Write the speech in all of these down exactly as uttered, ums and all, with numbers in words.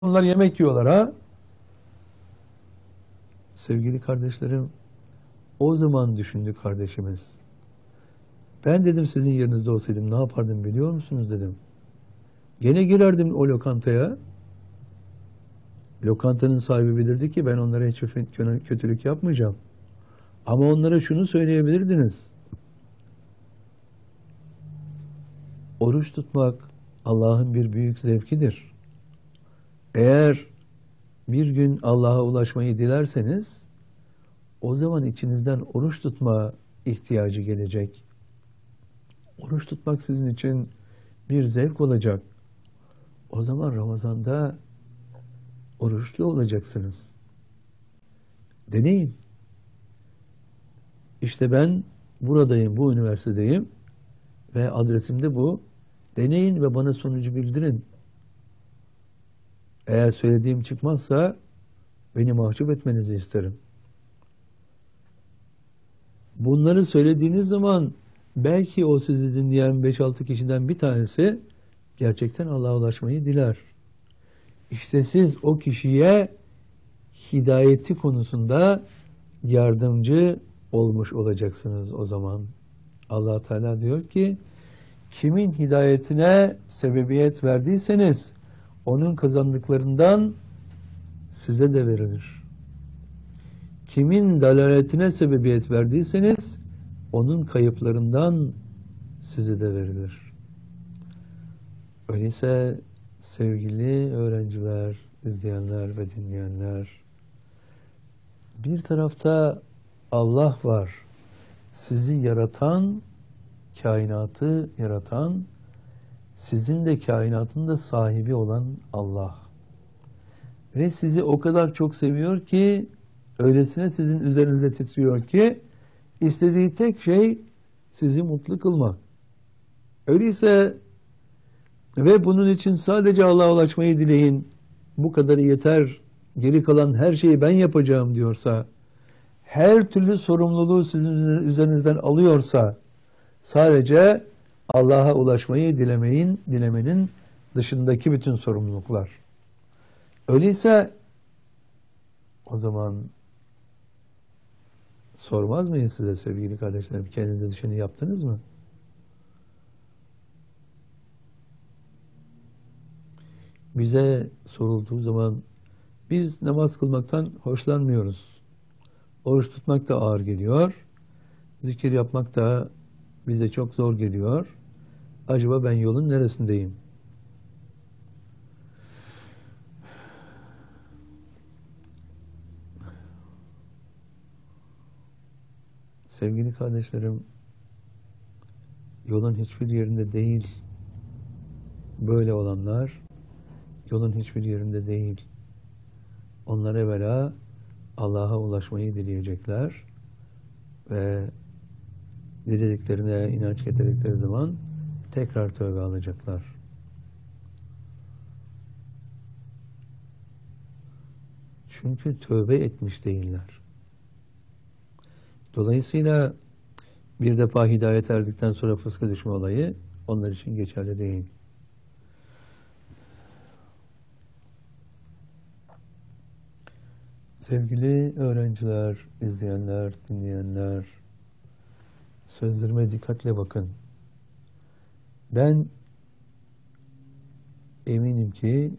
Onlar yemek yiyorlar ha. Sevgili kardeşlerim, o zaman düşündü kardeşimiz. Ben dedim sizin yerinizde olsaydım ne yapardım biliyor musunuz dedim. Gene girerdim o lokantaya. Lokantanın sahibi bilirdi ki ben onlara hiç kötülük yapmayacağım. Ama onlara şunu söyleyebilirdiniz. Oruç tutmak Allah'ın bir büyük zevkidir. Eğer bir gün Allah'a ulaşmayı dilerseniz o zaman içinizden oruç tutma ihtiyacı gelecek. Oruç tutmak sizin için bir zevk olacak. O zaman Ramazan'da oruçlu olacaksınız. Deneyin. İşte ben buradayım, bu üniversitedeyim ve adresim de bu. Deneyin ve bana sonucu bildirin. Eğer söylediğim çıkmazsa beni mahcup etmenizi isterim. Bunları söylediğiniz zaman belki o sizi dinleyen beş altı kişiden bir tanesi gerçekten Allah'a ulaşmayı diler. İşte siz o kişiye hidayeti konusunda yardımcı olmuş olacaksınız o zaman. Allah Teala diyor ki, kimin hidayetine sebebiyet verdiyseniz onun kazandıklarından size de verilir. Kimin dalaletine sebebiyet verdiyseniz onun kayıplarından size de verilir. Öyleyse sevgili öğrenciler, izleyenler ve dinleyenler, bir tarafta Allah var. Sizi yaratan, kainatı yaratan, sizin de kainatın da sahibi olan Allah. Ve sizi o kadar çok seviyor ki, öylesine sizin üzerinize titriyor ki, istediği tek şey sizi mutlu kılmak. Öyleyse ve bunun için sadece Allah'a ulaşmayı dileyin, bu kadarı yeter, geri kalan her şeyi ben yapacağım diyorsa, her türlü sorumluluğu sizin üzerinizden alıyorsa, sadece Allah'a ulaşmayı dilemeyin, dilemenin dışındaki bütün sorumluluklar. Öyleyse o zaman sormaz mıyız size sevgili kardeşlerim, kendinize düşeni yaptınız mı? Bize sorulduğu zaman biz namaz kılmaktan hoşlanmıyoruz. Oruç tutmak da ağır geliyor. Zikir yapmak da bize çok zor geliyor. Acaba ben yolun neresindeyim? Sevgili kardeşlerim, yolun hiçbir yerinde değil. Böyle olanlar yolun hiçbir yerinde değil. Onlar evvela Allah'a ulaşmayı dileyecekler ve dilediklerine inanç getirdikleri zaman tekrar tövbe alacaklar. Çünkü tövbe etmiş değiller. Dolayısıyla bir defa hidayet erdikten sonra fıska düşme olayı onlar için geçerli değil. Sevgili öğrenciler, izleyenler, dinleyenler, sözlerime dikkatle bakın. Ben eminim ki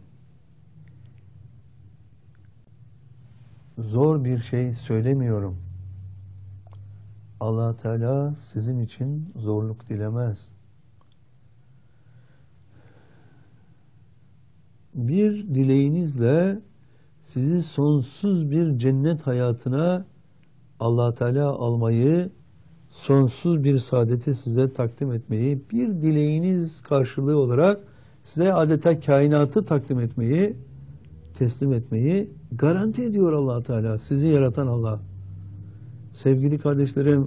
zor bir şey söylemiyorum. Allah Teala sizin için zorluk dilemez. Bir dileğinizle sizi sonsuz bir cennet hayatına Allah Teala almayı, sonsuz bir saadeti size takdim etmeyi, bir dileğiniz karşılığı olarak size adeta kainatı takdim etmeyi, teslim etmeyi garanti ediyor Allah Teala, sizi yaratan Allah. Sevgili kardeşlerim,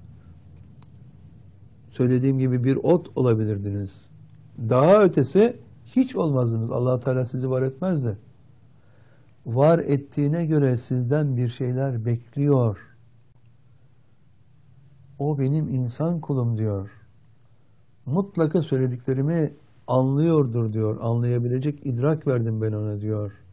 söylediğim gibi bir ot olabilirdiniz. Daha ötesi hiç olmazdınız. Allah Teala sizi var etmezdi. Var ettiğine göre sizden bir şeyler bekliyor. O benim insan kulum diyor. Mutlaka söylediklerimi anlıyordur diyor. Anlayabilecek idrak verdim ben ona diyor.